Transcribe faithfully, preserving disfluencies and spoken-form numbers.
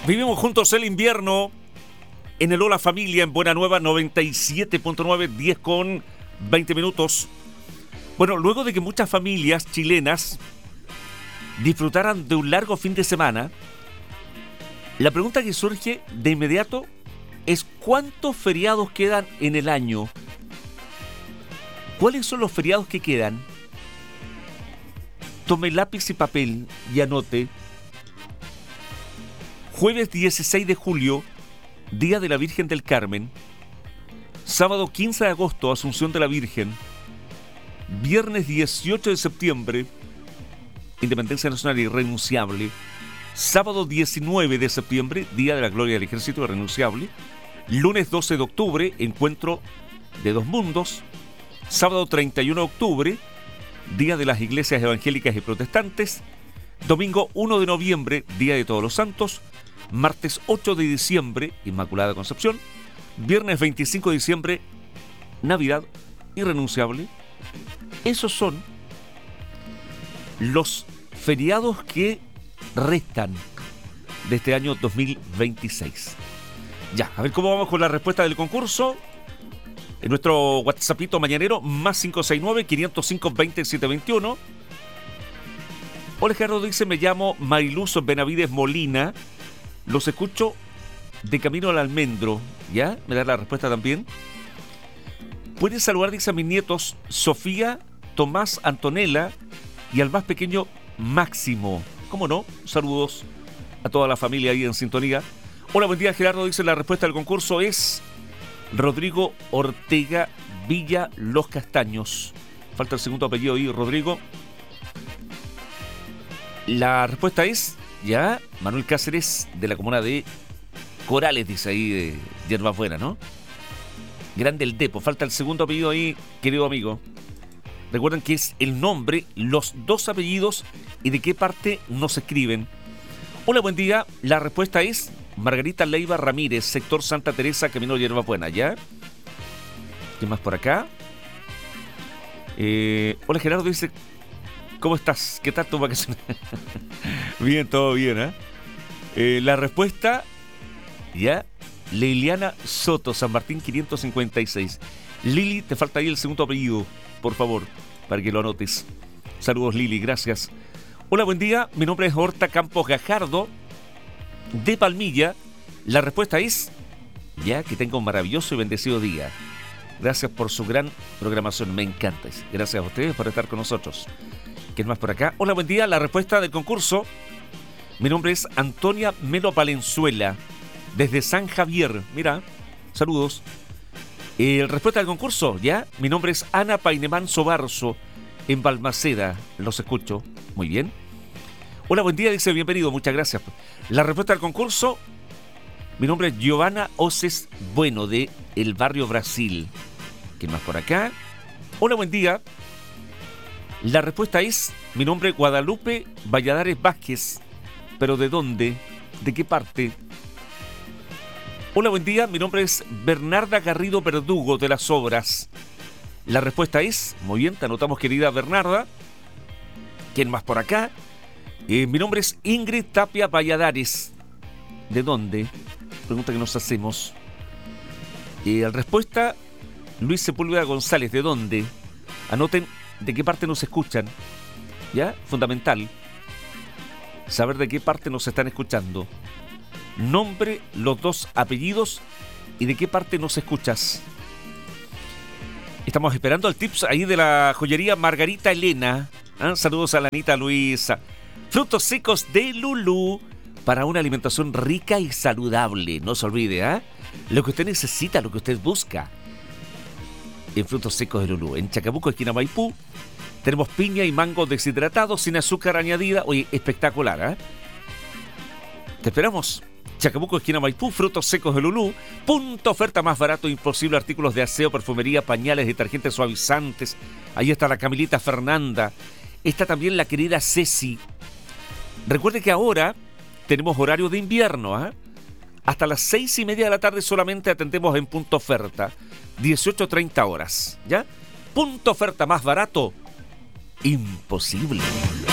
Vivimos juntos el invierno en el Hola Familia en Buena Nueva noventa y siete punto nueve, diez con veinte minutos. Bueno, luego de que muchas familias chilenas disfrutaran de un largo fin de semana, la pregunta que surge de inmediato es ¿cuántos feriados quedan en el año? ¿Cuáles son los feriados que quedan? Tome lápiz y papel y anote. Jueves dieciséis de julio, Día de la Virgen del Carmen. Sábado quince de agosto, Asunción de la Virgen. Viernes dieciocho de septiembre, Independencia Nacional irrenunciable. Sábado diecinueve de septiembre, Día de la Gloria del Ejército irrenunciable. Lunes doce de octubre, Encuentro de dos Mundos. Sábado treinta y uno de octubre, Día de las Iglesias Evangélicas y Protestantes. Domingo uno de noviembre, Día de Todos los Santos. Martes ocho de diciembre, Inmaculada Concepción. Viernes veinticinco de diciembre, Navidad irrenunciable. Esos son los feriados que restan de este año dos mil veintiséis. Ya, a ver cómo vamos con la respuesta del concurso. En nuestro WhatsAppito mañanero, más cinco seis nueve, quinientos cinco, veintisiete veintiuno. Hola Gerardo, dice, me llamo Mariluz Benavides Molina. Los escucho de camino al almendro. ¿Ya? ¿Me da la respuesta también? Pueden saludar, dice, a mis nietos Sofía, Tomás, Antonella y al más pequeño Máximo. ¿Cómo no? Saludos a toda la familia ahí en sintonía. Hola, buen día Gerardo, dice, la respuesta del concurso es Rodrigo Ortega Villa Los Castaños. Falta el segundo apellido ahí, Rodrigo. La respuesta es, ya, Manuel Cáceres, de la comuna de Corales, dice ahí, de Hierbas Buenas, ¿no? Grande el Depo. Falta el segundo apellido ahí, querido amigo. Recuerden que es el nombre, los dos apellidos y de qué parte nos escriben. Hola, buen día. La respuesta es Margarita Leiva Ramírez, sector Santa Teresa, camino de Hierbas Buenas, ¿ya? ¿Qué más por acá? Eh, hola, Gerardo, dice, ¿cómo estás? ¿Qué tal tu vacación? Bien, todo bien, ¿eh? ¿eh? La respuesta, ¿ya? Liliana Soto, San Martín quinientos cincuenta y seis. Lili, te falta ahí el segundo apellido, por favor, para que lo anotes. Saludos, Lili, gracias. Hola, buen día. Mi nombre es Horta Campos Gajardo, de Palmilla. La respuesta es, ya, que tenga un maravilloso y bendecido día. Gracias por su gran programación, me encanta. Gracias a ustedes por estar con nosotros. ¿Quién más por acá? Hola, buen día. La respuesta del concurso. Mi nombre es Antonia Melo Palenzuela, desde San Javier. Mira, saludos. Eh, respuesta del concurso, ¿ya? Mi nombre es Ana Painemán Sobarzo, en Balmaceda. Los escucho. Muy bien. Hola, buen día. Dice, bienvenido. Muchas gracias. La respuesta del concurso. Mi nombre es Giovanna Oces Bueno, de el barrio Brasil. ¿Quién más por acá? Hola, buen día. La respuesta es, mi nombre es Guadalupe Valladares Vázquez. ¿Pero de dónde? ¿De qué parte? Hola, buen día. Mi nombre es Bernarda Garrido Verdugo, de Las Obras. La respuesta es, muy bien, te anotamos, querida Bernarda. ¿Quién más por acá? Eh, mi nombre es Ingrid Tapia Valladares. ¿De dónde? Pregunta que nos hacemos. Eh, la respuesta, Luis Sepúlveda González. ¿De dónde? Anoten de qué parte nos escuchan. ¿Ya? Fundamental saber de qué parte nos están escuchando. Nombre, los dos apellidos y de qué parte nos escuchas. Estamos esperando el tips ahí de la joyería Margarita Elena. ¿Ah? Saludos a la Anita Luisa. Frutos secos de Lulú para una alimentación rica y saludable. No se olvide, ¿ah? ¿eh? Lo que usted necesita, lo que usted busca. En Frutos secos de Lulú. En Chacabuco, esquina Maipú, tenemos piña y mango deshidratados sin azúcar añadida. Oye, espectacular, ¿eh? Te esperamos. Chacabuco, esquina Maipú, Frutos secos de Lulú. Punto oferta más barato imposible. Artículos de aseo, perfumería, pañales, detergentes suavizantes. Ahí está la Camilita Fernanda. Está también la querida Ceci. Recuerde que ahora tenemos horario de invierno, ¿eh? Hasta las seis y media de la tarde solamente atendemos en punto oferta. dieciocho treinta horas, ¿ya? Punto oferta más barato. Imposible.